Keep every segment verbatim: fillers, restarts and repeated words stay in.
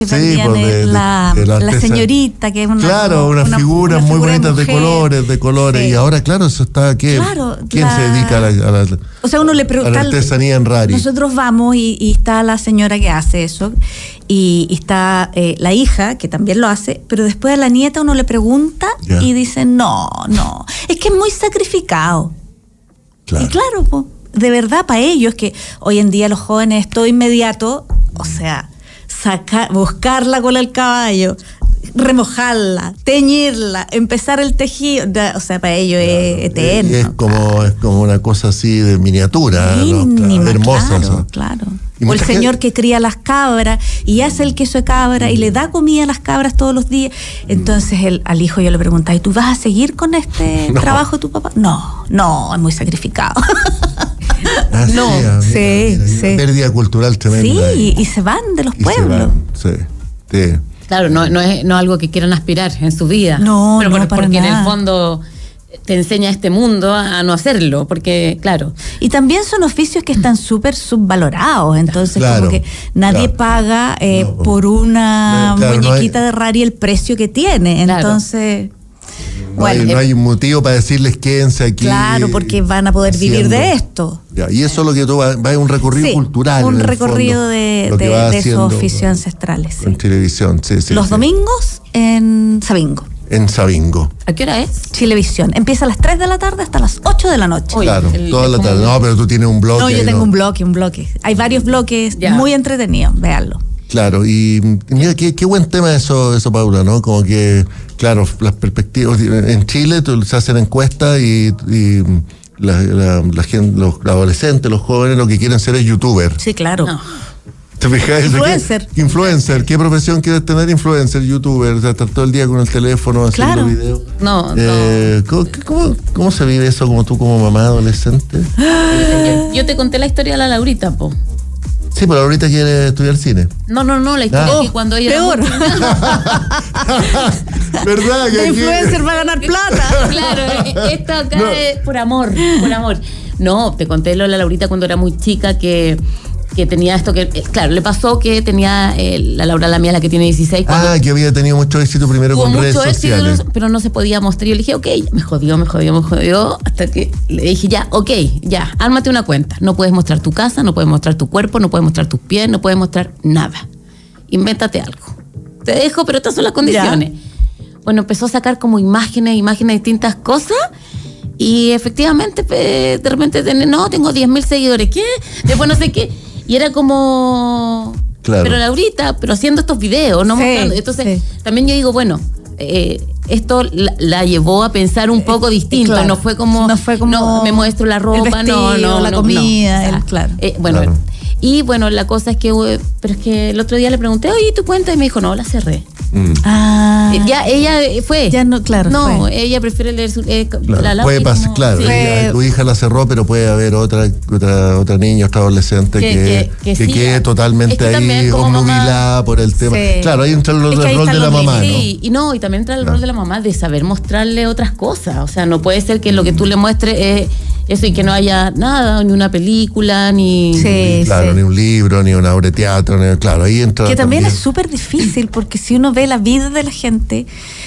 Sí, vendían pues de, la, de, de la, la señorita, que es una... Claro, unas una, figuras una muy figura bonitas de, de colores, de colores. Sí. Y ahora, claro, eso está... ¿qué? Claro, ¿Quién la... se dedica a la, a la, o sea, uno le pregunta, a la artesanía en Rari? Nosotros vamos y, y está la señora que hace eso, y, y está eh, la hija, que también lo hace, pero después a la nieta uno le pregunta yeah. y dice, no, no, es que es muy sacrificado. Claro. Y claro, pues, de verdad, para ellos, que hoy en día los jóvenes, todo inmediato, o sea... Sacar, buscar la cola del caballo, remojarla, teñirla, empezar el tejido, o sea, para ellos claro, es eterno. Y es como, claro. es como una cosa así de miniatura, Mínima, ¿no? Hermosa. Claro, o sea. claro. O el señor que cría las cabras y hace el queso de cabra y le da comida a las cabras todos los días. Entonces el, al hijo yo le preguntaba, ¿y tú vas a seguir con este no. trabajo de tu papá? No, no, es muy sacrificado. Ah, no, sí, sí, mira, sí. Pérdida cultural tremenda. Sí, y, y se van de los pueblos. Sí, sí. Claro, no, no es no algo que quieran aspirar en su vida. No, pero no, por, para porque nada. en el fondo te enseña este mundo a no hacerlo, porque, claro. Y también son oficios que están súper subvalorados, entonces claro, como que nadie claro. paga eh, no, por una claro, muñequita no hay... de Rari el precio que tiene, claro. entonces... No, bueno, hay, no hay un motivo para decirles quédense aquí. Claro, porque van a poder haciendo. vivir de esto. Ya, y eso es lo que tú vas, va a un recorrido sí, cultural. Un recorrido fondo, de, de, de esos oficios ancestrales. En sí. televisión, sí, sí. Los sí. domingos en Sabingo. En Sabingo. ¿A qué hora es? Chilevisión. Empieza a las tres de la tarde hasta las ocho de la noche. Oye, claro, el, toda la tarde. Un... No, pero tú tienes un bloque. No, yo tengo ¿no? un bloque, un bloque. Hay varios bloques ya. muy entretenidos, véanlo. Claro, y mira, qué, qué buen tema eso, eso, Paula, ¿no? Como que, claro, las perspectivas. En Chile tú, se hacen encuestas y, y la, la, la gente, los adolescentes, los jóvenes, lo que quieren ser es youtuber. Sí, claro. No. ¿Te fijas? Influencer. ¿Qué, influencer. ¿Qué profesión quieres tener? Influencer, youtuber, o sea, estar todo el día con el teléfono haciendo claro. videos. No, eh, ¿cómo, cómo, ¿Cómo se vive eso como tú, como mamá adolescente? Yo, yo te conté la historia de la Laurita, po. Sí, pero ahorita quiere estudiar cine. No, no, no, la historia ah. es que cuando ella... Peor. ¿Verdad? Que de influencer va a ganar plata. Claro, esto acá no. es por amor, por amor. No, te conté lo de la Laurita cuando era muy chica, que... que tenía esto que, claro, le pasó que tenía eh, la Laura, la mía, la que tiene dieciséis. Ah, que había tenido mucho éxito primero con redes sociales. Éxito, pero no se podía mostrar. Yo le dije, ok, me jodió, me jodió, me jodió, hasta que le dije, ya, ok, ya, ármate una cuenta. No puedes mostrar tu casa, no puedes mostrar tu cuerpo, no puedes mostrar tus pies, no puedes mostrar nada. Invéntate algo. Te dejo, pero estas son las condiciones. Ya. Bueno, empezó a sacar como imágenes, imágenes de distintas cosas. Y efectivamente, de repente, no, tengo diez mil seguidores. ¿Qué? Después no sé qué. Y era como... Claro. Pero Laurita, pero haciendo estos videos, no sí, mostrando. Entonces, sí. también yo digo, bueno, eh, esto la, la llevó a pensar un poco distinto. Claro. No fue como... No fue como... No, me muestro la ropa, el vestido, no, no, la no, comida, no. O sea, el, claro. Eh, bueno, claro. Y bueno, la cosa es que... Pero es que el otro día le pregunté, oye, ¿tu cuenta? Y me dijo, no, la cerré. Mm. Ah, ya ella fue ya no claro no fue. Ella prefiere leer su, eh, claro, la, la puede pasar claro sí. ella, tu hija la cerró, pero puede haber otra otra otra niña, otra adolescente que, que, que, que sí, quede totalmente es que ahí obnubilada por el tema sí. Claro, ahí entra el, es el rol de la mamá, sí, ¿no? Y no y también entra el claro. rol de la mamá de saber mostrarle otras cosas, o sea, no puede ser que lo que tú le muestres es eso y que no haya nada, ni una película, ni... Sí, claro, sí. ni un libro, ni una obra de teatro, ni, claro, ahí entra... Que también, también es súper difícil, porque si uno ve la vida de la gente,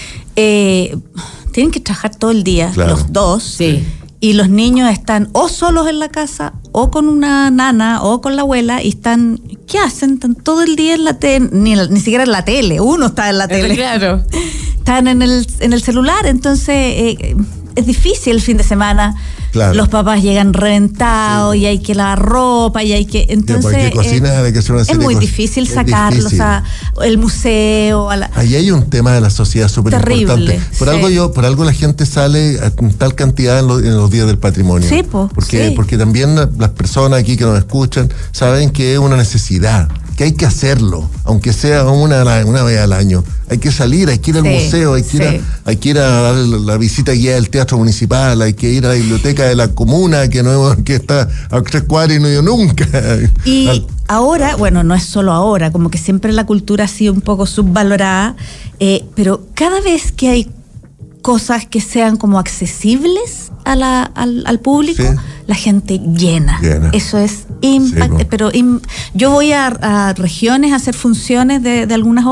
eh, tienen que trabajar todo el día, claro. los dos, sí. y los niños están o solos en la casa, o con una nana, o con la abuela, y están... ¿Qué hacen? Están todo el día en la tele, ni, ni siquiera en la tele, uno está en la tele. Claro. Están en el, en el celular, entonces... Eh, es difícil el fin de semana. Claro. Los papás llegan reventados sí. y hay que lavar ropa y hay que... Entonces ya, hay que cocinar, eh, hay que hacer una serie es muy de difícil sacarlos al museo. A la... Ahí hay un tema de la sociedad súper importante. Por, sí. algo yo, por algo la gente sale en tal cantidad en, lo, en los días del patrimonio. Sí, po, porque, sí. porque también las personas aquí que nos escuchan saben que es una necesidad, que hay que hacerlo, aunque sea una, una vez al año. Hay que salir, hay que ir al sí, museo, hay que, sí. ir a, hay que ir a dar la visita guía del teatro municipal, hay que ir a la biblioteca de la comuna, que no que está a tres cuadras y no he ido nunca. Y al... ahora, bueno, no es solo ahora, como que siempre la cultura ha sido un poco subvalorada, eh, pero cada vez que hay cosas que sean como accesibles a la, al, al público, sí. la gente llena. llena. Eso es impactante. Sí, pero im, yo voy a, a regiones a hacer funciones de, de algunas